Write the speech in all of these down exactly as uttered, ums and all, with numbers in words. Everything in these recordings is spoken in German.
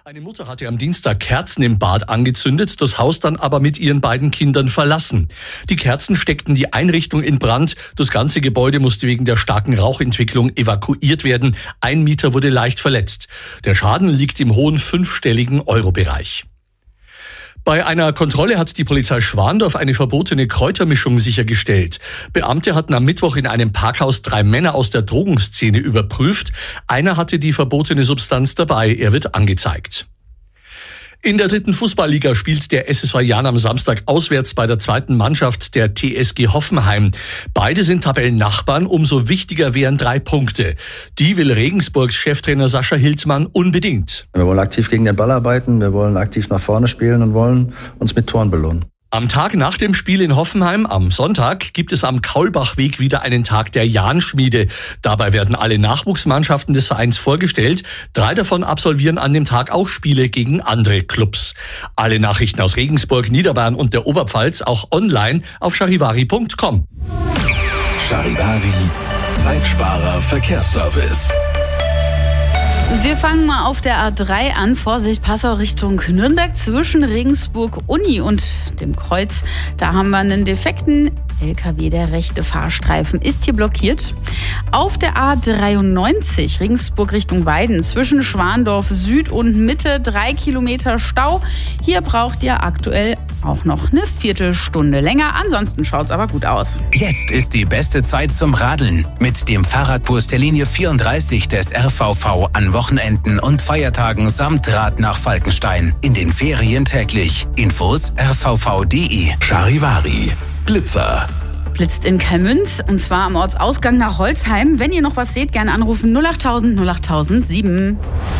Eine Mutter hatte am Dienstag Kerzen im Bad angezündet, das Haus dann aber mit ihren beiden Kindern verlassen. Die Kerzen steckten die Einrichtung in Brand. Das ganze Gebäude musste wegen der starken Rauchentwicklung evakuiert werden. Ein Mieter wurde leicht verletzt. Der Schaden liegt im hohen fünfstelligen Euro-Bereich. Bei einer Kontrolle hat die Polizei Schwandorf eine verbotene Kräutermischung sichergestellt. Beamte hatten am Mittwoch in einem Parkhaus drei Männer aus der Drogenszene überprüft. Einer hatte die verbotene Substanz dabei. Er wird angezeigt. In der dritten Fußballliga spielt der S S V Jahn am Samstag auswärts bei der zweiten Mannschaft der T S G Hoffenheim. Beide sind Tabellennachbarn, umso wichtiger wären drei Punkte. Die will Regensburgs Cheftrainer Sascha Hildmann unbedingt. Wir wollen aktiv gegen den Ball arbeiten, wir wollen aktiv nach vorne spielen und wollen uns mit Toren belohnen. Am Tag nach dem Spiel in Hoffenheim, am Sonntag, gibt es am Kaulbachweg wieder einen Tag der Jahnschmiede. Dabei werden alle Nachwuchsmannschaften des Vereins vorgestellt. Drei davon absolvieren an dem Tag auch Spiele gegen andere Clubs. Alle Nachrichten aus Regensburg, Niederbayern und der Oberpfalz auch online auf charivari punkt com. Charivari, Zeitsparer Verkehrsservice. Wir fangen mal auf der A drei an. Vorsicht, Passau Richtung Nürnberg zwischen Regensburg Uni und dem Kreuz. Da haben wir einen defekten L K W, der rechte Fahrstreifen ist hier blockiert. Auf der A dreiundneunzig Regensburg Richtung Weiden zwischen Schwandorf Süd und Mitte drei Kilometer Stau. Hier braucht ihr aktuell auch noch eine Viertelstunde länger. Ansonsten schaut's aber gut aus. Jetzt ist die beste Zeit zum Radeln. Mit dem Fahrradbus der Linie vierunddreißig des R V V an Wochenenden und Feiertagen samt Rad nach Falkenstein. In den Ferien täglich. Infos r v v punkt d e. Charivari, Blitzer. Blitzt in Kalmünz und zwar am Ortsausgang nach Holzheim. Wenn ihr noch was seht, gerne anrufen null achttausend null achttausend sieben.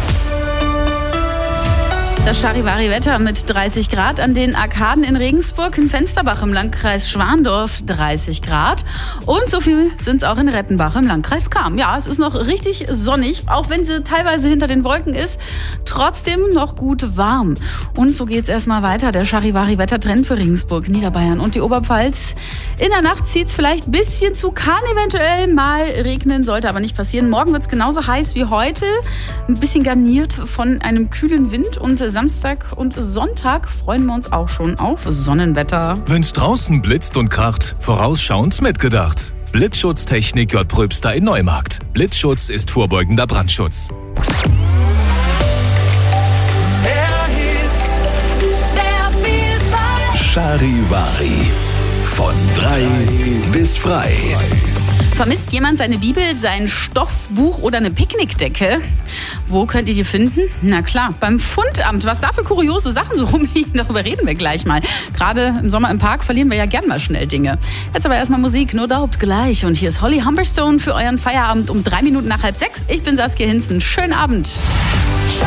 Das Charivari-Wetter mit dreißig Grad an den Arkaden in Regensburg, in Fensterbach im Landkreis Schwandorf dreißig Grad und so viel sind es auch in Rettenbach im Landkreis Cham. Ja, es ist noch richtig sonnig, auch wenn sie teilweise hinter den Wolken ist, trotzdem noch gut warm. Und so geht es erstmal weiter, der Charivari-Wettertrend für Regensburg, Niederbayern und die Oberpfalz. In der Nacht zieht es vielleicht ein bisschen zu, kann eventuell mal regnen, sollte aber nicht passieren. Morgen wird es genauso heiß wie heute, ein bisschen garniert von einem kühlen Wind und Samstag und Sonntag freuen wir uns auch schon auf Sonnenwetter. Wenn's draußen blitzt und kracht, vorausschauend mitgedacht. Blitzschutztechnik J. Pröbster in Neumarkt. Blitzschutz ist vorbeugender Brandschutz. Charivari. Von drei bis frei. Vermisst jemand seine Bibel, sein Stoffbuch oder eine Picknickdecke? Wo könnt ihr die finden? Na klar, beim Fundamt. Was da für kuriose Sachen so rumliegen, darüber reden wir gleich mal. Gerade im Sommer im Park verlieren wir ja gern mal schnell Dinge. Jetzt aber erstmal Musik, no doubt gleich. Und hier ist Holly Humberstone für euren Feierabend um drei Minuten nach halb sechs. Ich bin Saskia Hinzen. Schönen Abend.